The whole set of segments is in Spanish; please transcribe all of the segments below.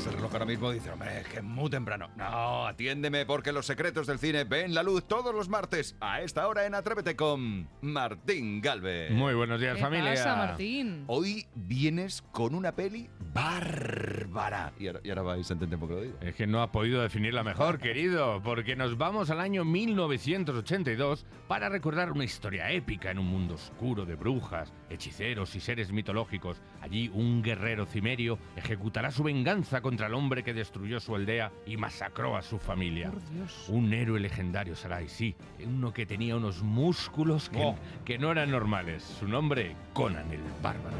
miras el reloj ahora mismo y dices, hombre, es que es muy temprano. No, atiéndeme porque los secretos del cine ven la luz todos los martes a esta hora en Atrévete con Martín Galvez. Muy buenos días, familia. ¿Qué pasa, Martín? Hoy vienes con una peli bárbara. Y ahora vais a entender por qué lo digo. Es que no has podido definirla mejor, querido, porque nos vamos al año 1982 para recordar una historia épica en un mundo oscuro de brujas, hechiceros y seres mitológicos. Allí un guerrero cimerio ejecutará su venganza contra el hombre que destruyó su aldea y masacró a su familia. Por Dios. Un héroe legendario será, y sí, uno que tenía unos músculos que no eran normales. Su nombre, Conan el Bárbaro.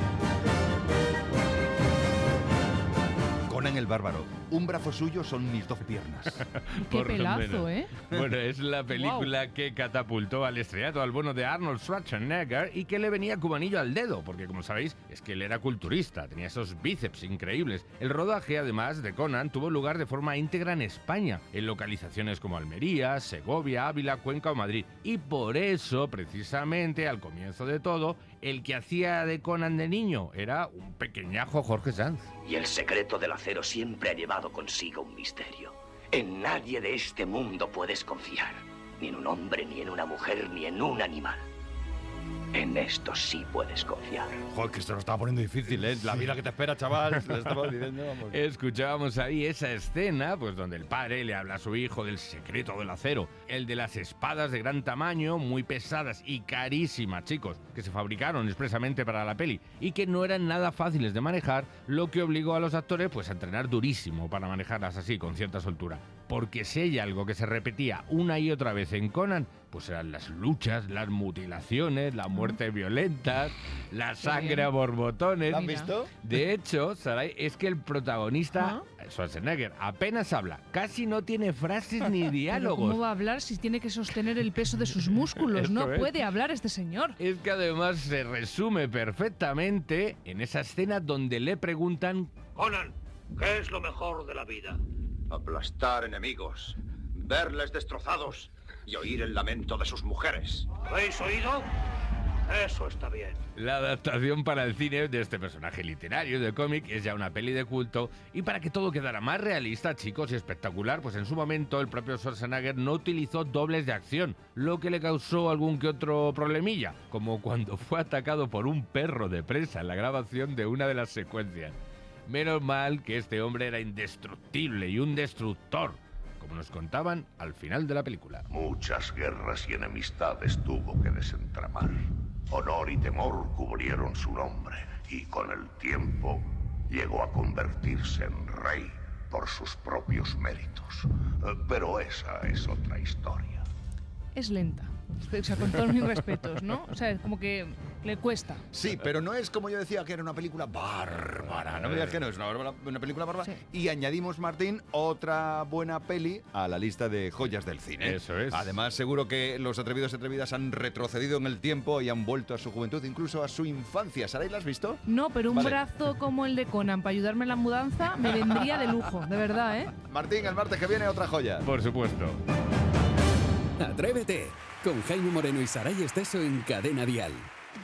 Conan el Bárbaro. Un brazo suyo son mis 12 piernas. Qué Por lo pelazo, menos. ¿eh? Bueno, es la película que catapultó al estrellato al bueno de Arnold Schwarzenegger y que le venía como anillo al dedo, porque como sabéis, es que él era culturista, tenía esos bíceps increíbles. El rodaje, además de Conan, tuvo lugar de forma íntegra en España, en localizaciones como Almería, Segovia, Ávila, Cuenca o Madrid. Y por eso, precisamente, al comienzo de todo, el que hacía de Conan de niño era un pequeñajo Jorge Sanz. Y el secreto del acero siempre ha llevado consigo un misterio. En nadie de este mundo puedes confiar. Ni en un hombre, ni en una mujer, ni en un animal. En esto sí puedes confiar. Joder, que esto lo estaba poniendo difícil, ¿eh? La vida que te espera, chaval. Le estaba diciendo, vamos. Escuchábamos ahí esa escena, pues donde el padre le habla a su hijo del secreto del acero, el de las espadas de gran tamaño, muy pesadas y carísimas, chicos, que se fabricaron expresamente para la peli y que no eran nada fáciles de manejar, lo que obligó a los actores pues a entrenar durísimo para manejarlas así, con cierta soltura. Porque si hay algo que se repetía una y otra vez en Conan, pues eran las luchas, las mutilaciones, la muerte violenta, la sangre a borbotones. ¿La han visto? De hecho, Saray, es que el protagonista, Schwarzenegger, apenas habla, casi no tiene frases ni ¿Pero diálogos. cómo va a hablar si tiene que sostener el peso de sus músculos? Esto No es. puede hablar este señor. Es que además se resume perfectamente en esa escena donde le preguntan Conan, ¿qué es lo mejor de la vida? Aplastar enemigos, verles destrozados y oír el lamento de sus mujeres. ¿Habéis oído? Eso está bien. la adaptación para el cine de este personaje literario de cómic. Es ya una peli de culto y para que todo quedara más realista, chicos, y espectacular, pues en su momento el propio Schwarzenegger no utilizó dobles de acción, lo que le causó algún que otro problemilla, como cuando fue atacado por un perro de presa en la grabación de una de las secuencias. Menos mal que este hombre era indestructible y un destructor, como nos contaban al final de la película. Muchas guerras y enemistades tuvo que desentramar. Honor y temor cubrieron su nombre y con el tiempo llegó a convertirse en rey por sus propios méritos. Pero esa es otra historia. Es lenta. O sea, con todos mis respetos, ¿no? O sea, es como que le cuesta. Sí, pero no es como yo decía que era una película bárbara. No me digas que no, es una película bárbara. Sí. Y añadimos, Martín, otra buena peli a la lista de joyas del cine. Eso es. Además, seguro que los atrevidos y atrevidas han retrocedido en el tiempo y han vuelto a su juventud, incluso a su infancia. ¿Saray, la has visto? No, pero un Vale. brazo como el de Conan para ayudarme en la mudanza me vendría de lujo, de verdad, ¿eh? Martín, el martes que viene otra joya. Por supuesto. Atrévete con Jaime Moreno y Saray Esteso en Cadena Dial.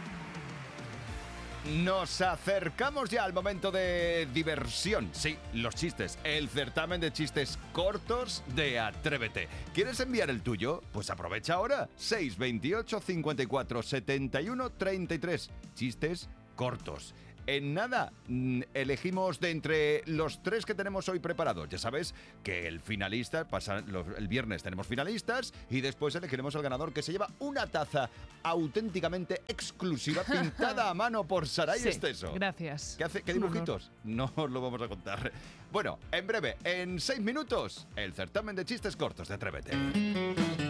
Nos acercamos ya al momento de diversión. Sí, los chistes. El certamen de chistes cortos de Atrévete. ¿Quieres enviar el tuyo? Pues aprovecha ahora. 628 54 71 33. Chistes cortos. En nada, elegimos de entre los 3 que tenemos hoy preparados. Ya sabes que el finalista, el viernes tenemos finalistas y después elegiremos al ganador, que se lleva una taza auténticamente exclusiva pintada a mano por Saray Sí, Esteso. gracias. ¿Qué hace? ¿Qué Es un dibujitos? No os lo vamos a contar. Bueno, en breve, en 6 minutos, el certamen de chistes cortos de Atrévete.